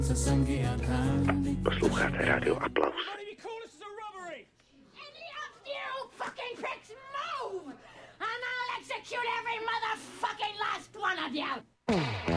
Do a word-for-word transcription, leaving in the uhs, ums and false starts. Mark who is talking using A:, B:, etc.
A: Posloucháte Radio Aplaus.
B: And I'll execute every motherfucking last one of you!